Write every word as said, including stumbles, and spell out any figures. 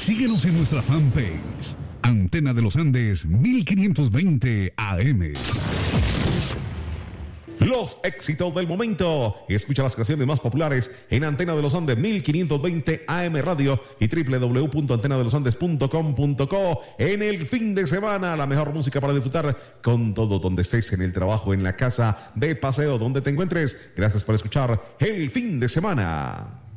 Síguenos en nuestra fanpage, Antena de los Andes mil quinientos veinte A M. Los éxitos del momento. Escucha las canciones más populares en Antena de los Andes mil quinientos veinte A M Radio y doble u doble u doble u punto antena de los andes punto com punto co. En el fin de semana, la mejor música para disfrutar con todo, donde estés, en el trabajo, en la casa, de paseo, donde te encuentres. Gracias por escuchar El Fin de Semana.